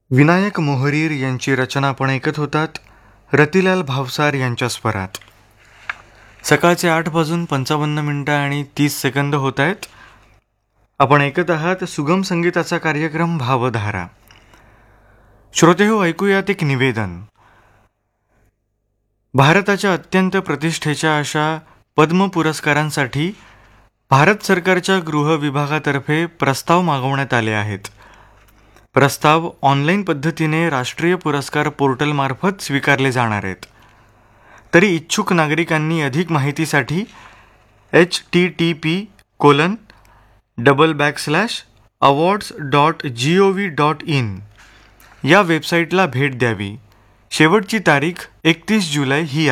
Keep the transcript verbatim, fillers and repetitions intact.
विनायक मोहरीर यांची रचना आपण ऐकत होतात रतिलाल भावसार यांच्या स्वरात. सकाळचे आठ वाजून पंचावन्न मिनटं आणि तीस सेकंद होत आहेत. आपण ऐकत आहात सुगम संगीताचा कार्यक्रम भावधारा. श्रोते हो, ऐकूयात एक निवेदन. भारताच्या अत्यंत प्रतिष्ठेच्या अशा पद्म पुरस्कारांसाठी भारत सरकारच्या गृह विभागातर्फे प्रस्ताव मागवण्यात आले आहेत. प्रस्ताव ऑनलाईन पद्धतीने राष्ट्रीय पुरस्कार पोर्टलमार्फत स्वीकारले जाणार आहेत. तरी इच्छुक नागरिकांनी अधिक माहितीसाठी H T T P colon double back slash awards dot G O V dot in या वेबसाईटला भेट द्यावी. शेवटची तारीख एकतीस जुलै ही